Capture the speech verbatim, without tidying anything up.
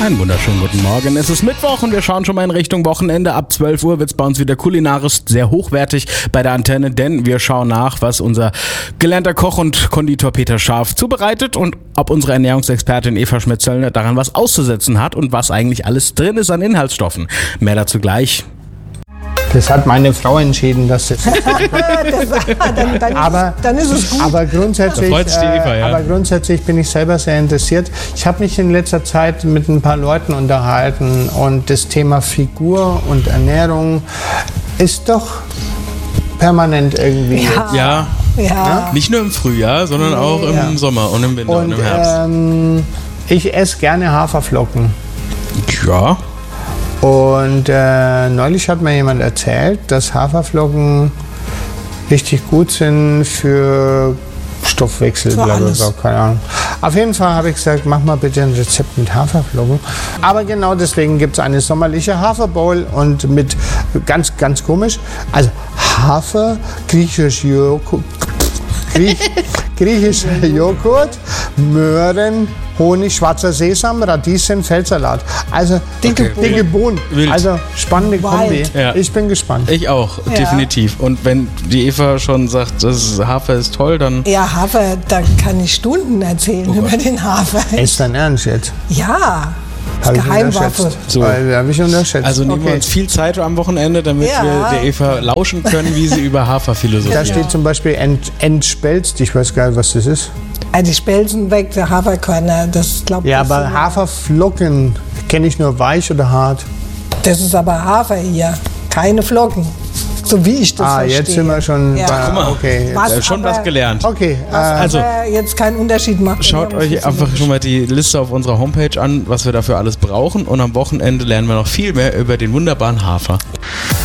Einen wunderschönen guten Morgen. Es ist Mittwoch und wir schauen schon mal in Richtung Wochenende. Ab zwölf Uhr wird es bei uns wieder kulinarisch sehr hochwertig bei der Antenne, denn wir schauen nach, was unser gelernter Koch und Konditor Peter Scharf zubereitet und ob unsere Ernährungsexpertin Eva Schmidt-Zöllner daran was auszusetzen hat und was eigentlich alles drin ist an Inhaltsstoffen. Mehr dazu gleich. Das hat meine Frau entschieden, dass das. das dann, dann, aber, ist, dann ist es gut. Aber grundsätzlich, da freut's die Eva, ja. aber grundsätzlich bin ich selber sehr interessiert. Ich habe mich in letzter Zeit mit ein paar Leuten unterhalten und das Thema Figur und Ernährung ist doch permanent irgendwie. Ja. Ja, Ja. nicht nur im Frühjahr, sondern auch im Ja. Sommer und im Winter und, Und im Herbst. ähm, ich esse gerne Haferflocken. Ja. Und äh, neulich hat mir jemand erzählt, dass Haferflocken richtig gut sind für Stoffwechsel, Für bla bla alles. bla, keine Ahnung. Auf jeden Fall habe ich gesagt, mach mal bitte ein Rezept mit Haferflocken. Aber genau deswegen gibt es eine sommerliche Haferbowl und mit, ganz, ganz komisch, also Hafer, griechisch Joghurt, Griech, griechischer Joghurt, Möhren, Honig, schwarzer Sesam, Radieschen, Feldsalat. Also dicke, Okay. dicke Bohnen. Wild. Also spannende Kombi. Wild. Ja. Ich bin gespannt. Ich auch, Ja. definitiv. Und wenn die Eva schon sagt, das Hafer ist toll, dann Ja, Hafer, da kann ich Stunden erzählen Oh über den Hafer. Ist dein Ernst jetzt? Ja, das Hab ist ich Geheimwaffe. unterschätzt. So. Weil, hab ich unterschätzt. also nehmen wir Okay. uns viel Zeit am Wochenende, damit Ja. wir der Eva lauschen können, wie sie über Hafer philosophiert. Da steht zum Beispiel ent, entspelzt. Ich weiß gar nicht, was das ist. Also die Spelzen weg, der Haferkörner, das glaubt Ja, das aber ist- Haferflocken kenne ich nur weich oder hart. Das ist aber Hafer hier, keine Flocken. So wie ich das Ah, verstehe. jetzt sind wir schon Ja. bei. Guck mal. Okay. Jetzt. Was Da ist schon aber- was gelernt. Okay. Äh, Also, Aber jetzt keinen Unterschied macht. schaut euch einfach schon mal die Liste auf unserer Homepage an, was wir dafür alles brauchen. Und am Wochenende lernen wir noch viel mehr über den wunderbaren Hafer.